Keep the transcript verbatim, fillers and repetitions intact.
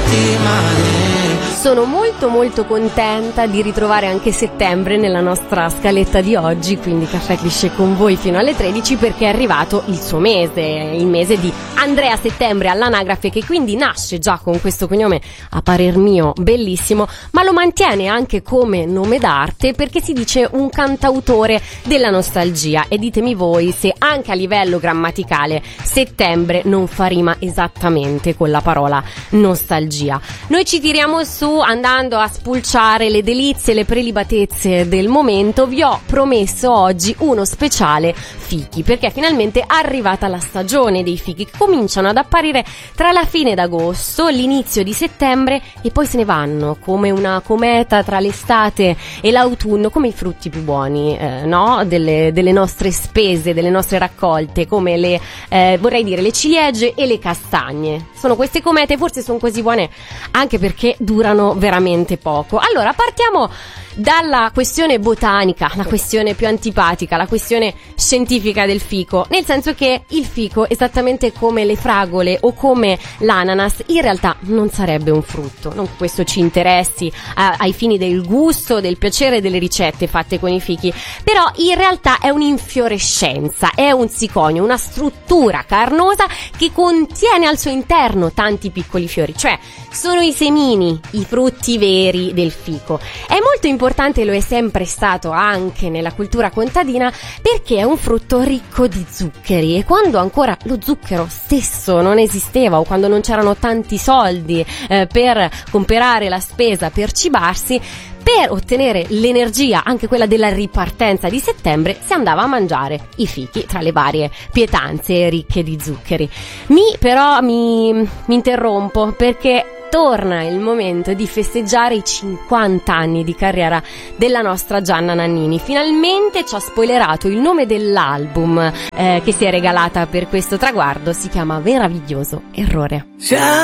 Sono molto molto contenta di ritrovare anche settembre nella nostra scaletta di oggi, quindi Caffè Cliché con voi fino alle tredici, perché è arrivato il suo mese, il mese di Andrea Settembre all'anagrafe, che quindi nasce già con questo cognome a parer mio bellissimo, ma lo mantiene anche come nome d'arte perché si dice un cantautore della nostalgia. E ditemi voi se anche a livello grammaticale settembre non fa rima esattamente con la parola nostalgia. Noi ci tiriamo su andando a spulciare le delizie, le prelibatezze del momento. Vi ho promesso oggi uno speciale fichi, perché è finalmente arrivata la stagione dei fichi, che cominciano ad apparire tra la fine d'agosto, l'inizio di settembre, e poi se ne vanno come una cometa tra l'estate e l'autunno, come i frutti più buoni, eh, no? Delle, delle nostre spese, delle nostre raccolte, come le, eh, vorrei dire, le ciliegie e le castagne. Sono queste comete, forse sono così buone anche perché durano veramente poco. Allora, partiamo dalla questione botanica, la questione più antipatica, la questione scientifica del fico, nel senso che il fico, esattamente come le fragole o come l'ananas, in realtà non sarebbe un frutto. Non che questo ci interessi a, ai fini del gusto, del piacere delle ricette fatte con i fichi, però in realtà è un'infiorescenza, è un siconio, una struttura carnosa che contiene al suo interno tanti piccoli fiori, cioè sono i semini, i frutti veri del fico. È molto importante, lo è sempre stato anche nella cultura contadina, perché è un frutto ricco di zuccheri, e quando ancora lo zucchero stesso non esisteva, o quando non c'erano tanti soldi eh, per comprare la spesa per cibarsi, per ottenere l'energia, anche quella della ripartenza di settembre, si andava a mangiare i fichi tra le varie pietanze ricche di zuccheri. Mi però mi, mi interrompo perché torna il momento di festeggiare i cinquanta anni di carriera della nostra Gianna Nannini. Finalmente ci ha spoilerato il nome dell'album eh, che si è regalata per questo traguardo. Si chiama Meraviglioso Errore.